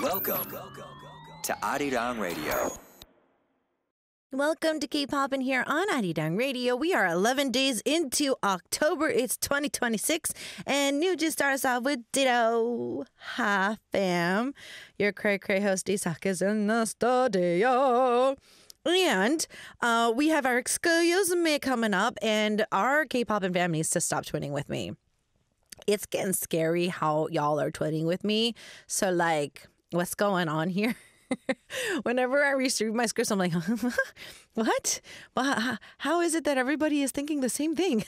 Welcome to Arirang Radio. Welcome to K-Pop in here on Arirang Radio. We are 11 days into October. It's 2026, and New just starts off with Ditto. Hi, fam. Your cray-cray host, Isaka Anastasia. And we have our Excuse Me coming up, and our K-Pop and fam needs to stop twinning with me. It's getting scary how y'all are twinning with me. So, like, what's going on here? Whenever I read my scripts, I'm like, what? Well, how is it that everybody is thinking the same thing?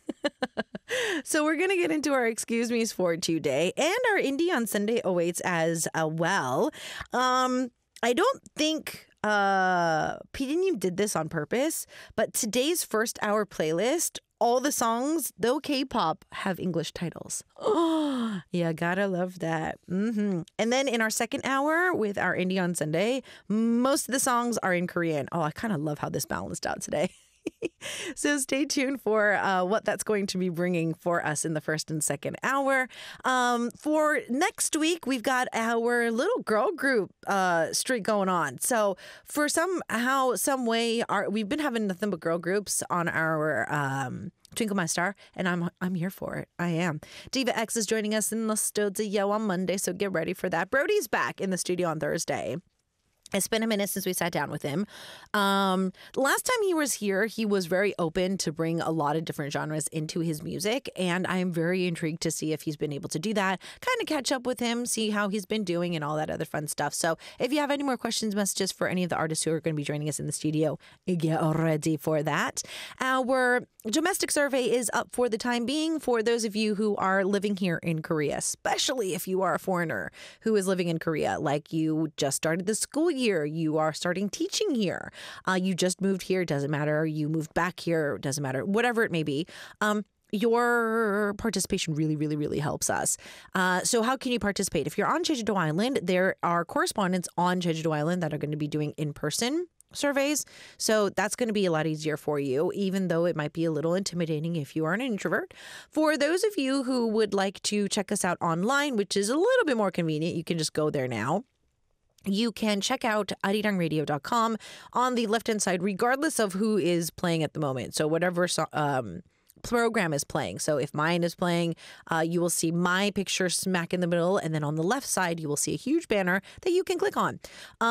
So we're going to get into our excuse me's for today, and our Indie on Sunday awaits as well. I don't think Pidinim did this on purpose, but today's first hour playlist, all the songs, though K-pop, have English titles. Oh, yeah, gotta love that. And then in our second hour with our Indie on Sunday, most of the songs are in Korean. Oh, I kind of love how this balanced out today. So stay tuned for what that's going to be bringing for us in the first and second hour. For next week, we've got our little girl group streak going on. So for some way, we've been having nothing but girl groups on our Twinkle My Star, and I'm here for it. I am. Diva X is joining us in the studio on Monday, so get ready for that. Brody's back in the studio on Thursday. It's been a minute since we sat down with him. Last time he was here, he was very open to bring a lot of different genres into his music, and I am very intrigued to see if he's been able to do that, kind of catch up with him, see how he's been doing and all that other fun stuff. So if you have any more questions, messages for any of the artists who are going to be joining us in the studio, get ready for that. Our domestic survey is up for the time being for those of you who are living here in Korea, especially if you are a foreigner who is living in Korea, like you just started the school year, you are starting teaching here, you just moved here, doesn't matter, you moved back here, doesn't matter, whatever it may be. Your participation really, really, really helps us. So how can you participate? If you're on Jeju-do Island, there are correspondents on Jeju-do Island that are going to be doing in-person surveys. So that's going to be a lot easier for you, even though it might be a little intimidating if you are an introvert. For those of you who would like to check us out online, which is a little bit more convenient, you can just go there now. You can check out arirangradio.com on the left-hand side, regardless of who is playing at the moment. So whatever program is playing. So if mine is playing, you will see my picture smack in the middle. And then on the left side, you will see a huge banner that you can click on.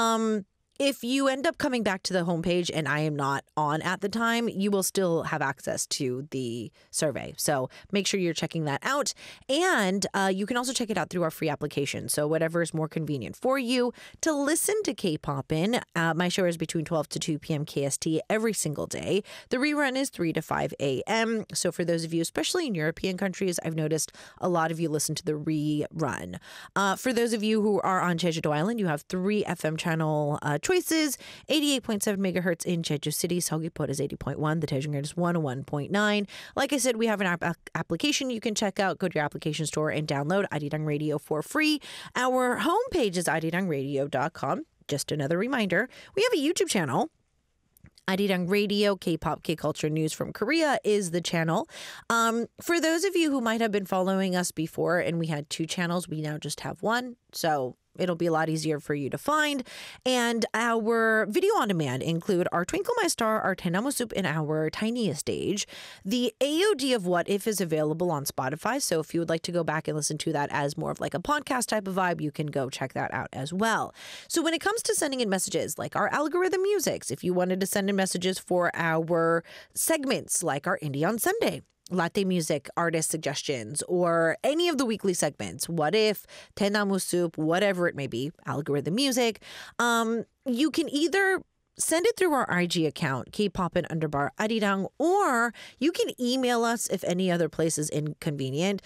If you end up coming back to the homepage and I am not on at the time, you will still have access to the survey. So make sure you're checking that out. And you can also check it out through our free application. So whatever is more convenient for you to listen to K-Popin'. My show is between 12 to 2 p.m. KST every single day. The rerun is 3 to 5 a.m. So for those of you, especially in European countries, I've noticed a lot of you listen to the rerun. For those of you who are on Jeju-do Island, you have 3 FM channel choices, 88.7 megahertz in Jeju City. Seogwipo is 80.1. The Daejungan is 101.9. Like I said, we have an application you can check out. Go to your application store and download Arirang Radio for free. Our homepage is arirangradio.com. Just another reminder, we have a YouTube channel. Arirang Radio, K-pop, K-culture news from Korea is the channel. For those of you who might have been following us before and we had 2 channels, we now just have 1. So it'll be a lot easier for you to find. And our video on demand include our Twinkle My Star, our Tenamu Soup, and our Tiniest Stage. The AOD of What If is available on Spotify. So if you would like to go back and listen to that as more of like a podcast type of vibe, you can go check that out as well. So when it comes to sending in messages, like our algorithm musics, if you wanted to send in messages for our segments, like our Indie on Sunday, latte music, artist suggestions, or any of the weekly segments, What If, Tenamu Soup, whatever it may be, algorithm music, you can either send it through our IG account, kpopin_arirang, or you can email us if any other place is inconvenient,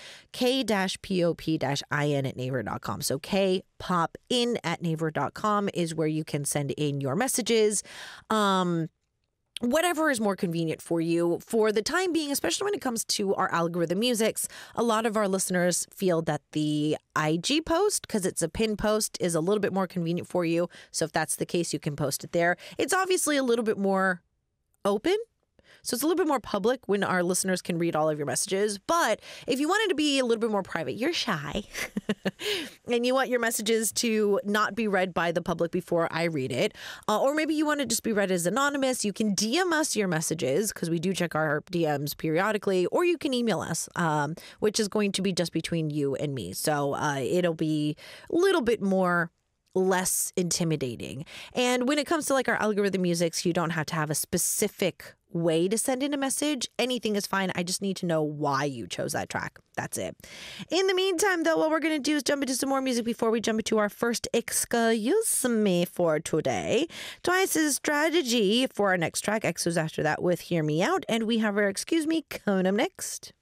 k-pop-in@naver.com. So kpopin@naver.com is where you can send in your messages. Whatever is more convenient for you. For the time being, especially when it comes to our algorithm musics, a lot of our listeners feel that the IG post, because it's a pin post, is a little bit more convenient for you. So if that's the case, you can post it there. It's obviously a little bit more open. So it's a little bit more public when our listeners can read all of your messages. But if you wanted to be a little bit more private, you're shy, and you want your messages to not be read by the public before I read it, or maybe you want to just be read as anonymous, you can DM us your messages because we do check our DMs periodically, or you can email us, which is going to be just between you and me. So it'll be a little bit less intimidating. And when it comes to like our algorithm musics, you don't have to have a specific way to send in a message. Anything is fine. I just need to know why you chose that track. That's it. In the meantime, though, what we're going to do is jump into some more music before we jump into our first Excuse Me for today. Twice's Strategy for our next track. EXO's after that with Hear Me Out. And we have our Excuse Me coming up next.